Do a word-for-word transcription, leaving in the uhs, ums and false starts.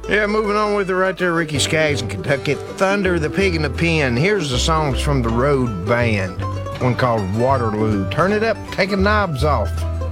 Yeah, moving on with it right there, Ricky Skaggs in Kentucky. Thunder, the Pig in the Pen. Here's the songs from the Road Band. One called Waterloo. Turn it up, taking knobs off.